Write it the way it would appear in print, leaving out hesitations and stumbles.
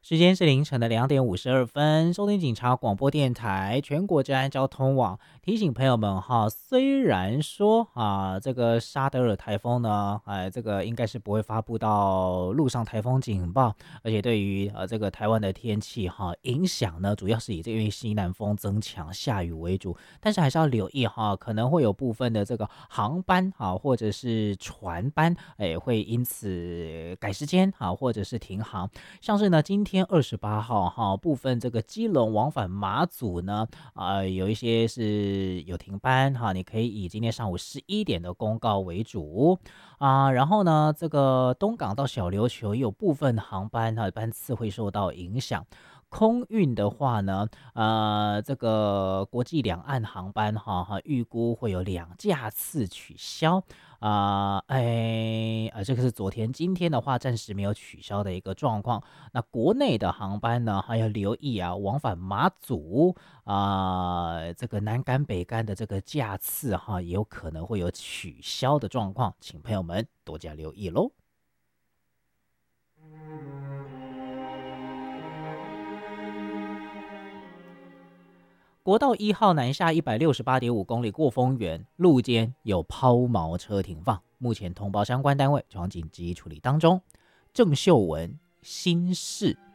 时间是凌晨的2点52分，收听警察广播电台全国治安交通网，提醒朋友们哈，虽然说这个沙德尔台风呢，这个应该是不会发布到陆上台风警报，而且对于这个台湾的天气哈影响呢，主要是以这个西南风增强、下雨为主，但是还是要留意哈，可能会有部分的这个航班或者是船班，会因此改时间或者是停航。像是呢，今天28号部分这个基隆往返马祖呢，有一些是有停班你可以以今天上午11点的公告为主然后呢，这个东港到小琉球也有部分航班班次会受到影响。空运的话呢，这个国际两岸航班预估会有2架次取消。这个是昨天，今天的话暂时没有取消的一个状况。那国内的航班呢，还要留意往返马祖这个南干北干的这个架次也有可能会有取消的状况，请朋友们多加留意喽。国道1号南下168.5公里过丰原，路肩有抛锚车停放，目前通报相关单位，转往紧急处理当中。郑秀文新市